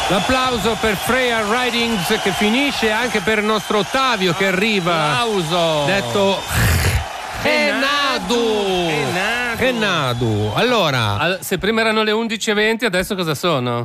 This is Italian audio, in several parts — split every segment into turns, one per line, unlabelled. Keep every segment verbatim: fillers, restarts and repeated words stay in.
L'applauso per Freya Ridings, che finisce, anche per il nostro Ottavio che arriva.
Applauso.
Detto Henadu.
Henadu.
Henadu. Allora,
All- se prima erano le undici e venti, adesso cosa sono?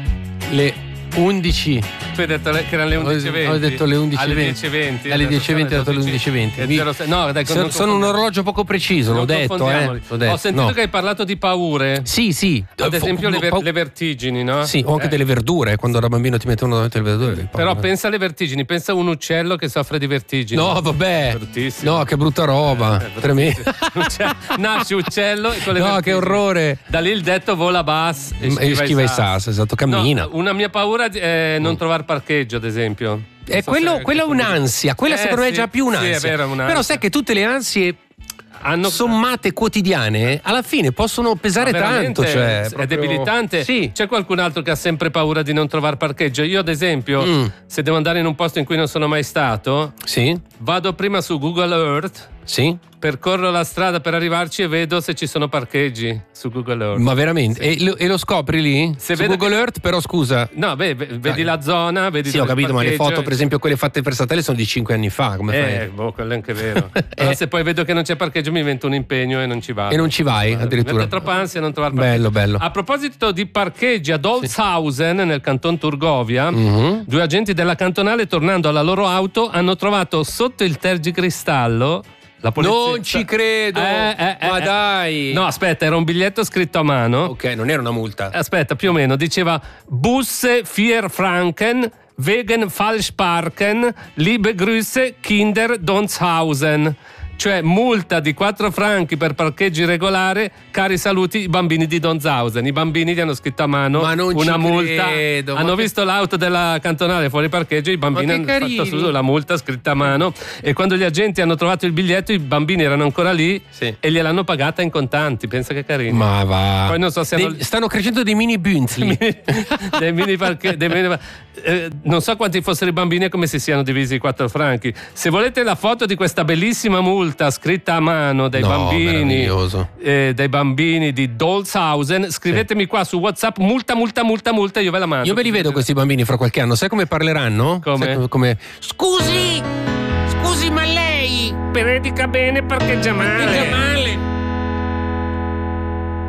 le undici.
Tu hai detto le- che erano le undici e venti.
Ho detto le undici e
alle
venti.
dieci e venti.
Alle
adesso
dieci e venti ho
sono
detto le
le
undici e venti.
e
Mi-
zero sei. No, dai,
sono,
non
sono un
confondiamo.
orologio poco preciso, l'ho
Non
detto, eh.
confondiamoli.
L'ho detto.
Ho sentito
No.
che hai parlato di paure.
Sì, sì.
Ad esempio
Fo-
le, ver-
fo-
le vertigini, no?
Sì, o anche
Eh.
delle verdure, quando da bambino ti mettono davanti alle verdure.
Però pensa alle vertigini, pensa a un uccello che soffre di vertigini.
No, vabbè.
Bruttissimo.
No, che brutta roba.
Eh,
Tremendo.
Uccello- Nasce uccello e con le
No,
vertigini.
che orrore.
Da lì il detto vola bas e
E
schiva,
schiva
i
i
sas.
sas, esatto, cammina.
No, una mia paura è non trovare parcheggio, ad esempio. Non
E
so
quello,
se-
quella è un'ansia, quella
Eh,
secondo me è
sì,
già più
sì,
un'ansia.
è vero, è un'ansia.
Però sai che tutte le ansie
Hanno...
sommate quotidiane alla fine possono pesare
Ma
tanto,
veramente
cioè,
è
proprio-
debilitante.
Sì.
C'è qualcun altro che ha sempre paura di non trovare parcheggio? Io, ad esempio,
Mm.
se devo andare in un posto in cui non sono mai stato,
Sì?
vado prima su Google Earth,
Sì?
percorro la strada per arrivarci e vedo se ci sono parcheggi su Google Earth.
Ma veramente? E, lo, e lo scopri lì?
Se
Su
vedo
Google
che-
Earth, però scusa.
No, beh, ve- vedi la zona, vedi
Sì, ho
dove
capito, ma le
parcheggio,
foto, per esempio, quelle fatte per satellite sono di cinque anni fa. Come
Eh,
fai?
boh, quello è anche vero. Però se poi vedo che non c'è parcheggio mi invento un impegno e non ci vado.
E non ci vai,
Mi
addirittura.
mette troppa ansia non trovare parcheggio.
Bello, bello.
A proposito di parcheggi, ad Holzhausen, nel canton Turgovia,
Mhm.
due agenti della cantonale, tornando alla loro auto, hanno trovato sotto il tergicristallo la polizia.
Non ci credo!
Eh, eh, eh,
Ma
eh.
dai!
No, aspetta, era un biglietto scritto a mano.
Ok, non era una multa.
Aspetta, più o meno, diceva Busse vier Franken, wegen Falschparken, liebe Grüße, Kinder Donshausen. Cioè multa di quattro franchi per parcheggio irregolare, cari saluti i bambini di Donshausen. I bambini gli hanno scritto a mano
Ma non ci
una multa.
credo, ma
Hanno
che-
visto l'auto della cantonale fuori parcheggio, i bambini
che
hanno
carini.
fatto su la multa scritta a mano e quando gli agenti hanno trovato il biglietto i bambini erano ancora lì
Sì.
e gliel'hanno pagata in contanti. Pensa che carini.
Ma va.
Poi non so se hanno-
Dei- stanno crescendo dei mini Bunzli.
dei mini parche- dei mini- eh, non so quanti fossero i bambini e come si siano divisi i quattro franchi. Se volete la foto di questa bellissima multa scritta a mano dai
No,
bambini
meraviglioso.
eh, dai bambini di Dolzhausen, scrivetemi qua su WhatsApp multa multa multa multa, io ve la mando.
Io ve li vedo questi bambini fra qualche anno. Sai come parleranno?
Come?
Sai come... Scusi! Scusi, ma lei
Predica bene perché già
parcheggia
male.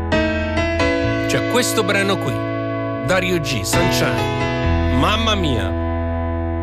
male. Cioè, questo brano qui, Dario G, Sunshine. Mamma mia.